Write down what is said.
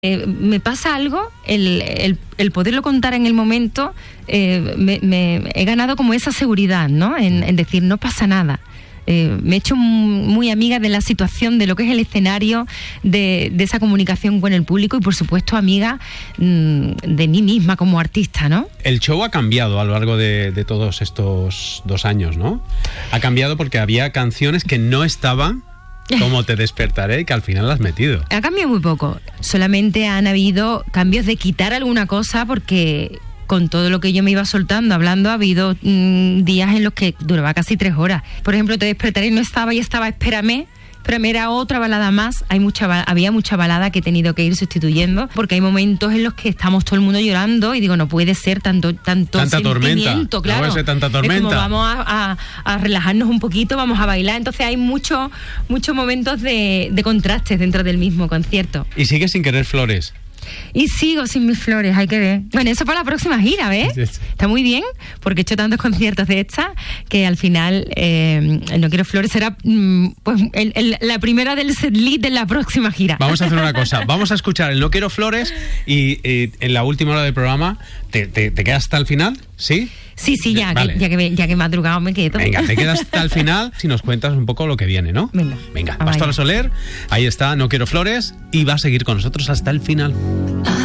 Me pasa algo, el poderlo contar en el momento, me he ganado como esa seguridad, ¿no? En decir, no pasa nada. Me he hecho muy amiga de la situación, de lo que es el escenario, de esa comunicación con el público y, por supuesto, amiga de mí misma como artista, ¿no? El show ha cambiado a lo largo de todos estos 2 años, ¿no? Ha cambiado porque había canciones que no estaban como Te despertaré, que al final las has metido. Ha cambiado muy poco. Solamente han habido cambios de quitar alguna cosa porque con todo lo que yo me iba soltando, hablando, ha habido días en los que duraba casi 3 horas. Por ejemplo, Te despertaré no estaba y estaba Espérame. Espérame era otra balada más. Había mucha balada que he tenido que ir sustituyendo porque hay momentos en los que estamos todo el mundo llorando y digo, no puede ser tanta tormenta. Claro. No puede ser tanta tormenta. Es como vamos a relajarnos un poquito, vamos a bailar. Entonces hay muchos momentos de contrastes dentro del mismo concierto. Y sigues sin querer flores. Y sigo sin mis flores, hay que ver. Bueno, eso para la próxima gira, ¿ves? Está muy bien, porque he hecho tantos conciertos de esta que al final No quiero flores será pues la primera del setlist de la próxima gira. Vamos a hacer una cosa, vamos a escuchar el No quiero flores y en la última hora del programa ¿te quedas hasta el final? ¿Sí? Sí, ya, vale. ya que madrugado me quedo. Venga, te quedas hasta el final si nos cuentas un poco lo que viene, ¿no? Venga, Pastora Soler, ahí está, No quiero flores, y va a seguir con nosotros hasta el final.